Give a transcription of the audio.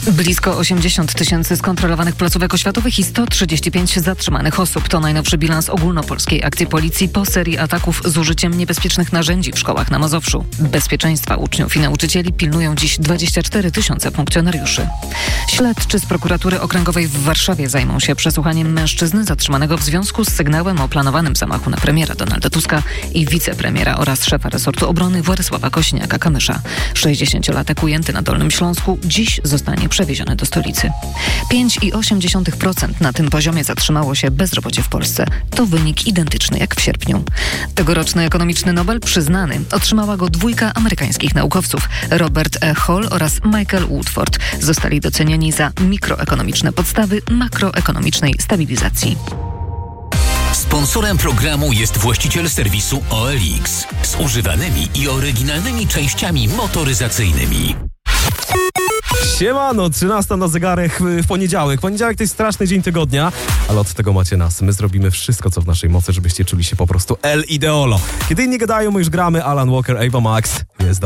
Blisko 80 000 skontrolowanych placówek oświatowych i 135 zatrzymanych osób. To najnowszy bilans ogólnopolskiej akcji policji po serii ataków z użyciem niebezpiecznych narzędzi w szkołach na Mazowszu. Bezpieczeństwa uczniów i nauczycieli pilnują dziś 24 000 funkcjonariuszy. Śledczy z prokuratury okręgowej w Warszawie zajmą się przesłuchaniem mężczyzny zatrzymanego w związku z sygnałem o planowanym zamachu na premiera Donalda Tuska i wicepremiera oraz szefa resortu obrony Władysława Kosiniaka-Kamysza. 60-latek ujęty na Dolnym Śląsku dziś zostanie przewieziony do stolicy. 5,8% na tym poziomie zatrzymało się bezrobocie w Polsce. To wynik identyczny jak w sierpniu. Tegoroczny ekonomiczny Nobel przyznany otrzymała go dwójka amerykańskich naukowców. Robert E. Hall oraz Michael Woodford zostali docenieni za mikroekonomiczne podstawy makroekonomicznej stabilizacji. Sponsorem programu jest właściciel serwisu OLX z używanymi i oryginalnymi częściami motoryzacyjnymi. Siemano, 13 na zegarek w poniedziałek. Poniedziałek to jest straszny dzień tygodnia, ale od tego macie nas. My zrobimy wszystko, co w naszej mocy, żebyście czuli się po prostu El Ideolo. Kiedy inni gadają, my już gramy. Alan Walker, Ava Max.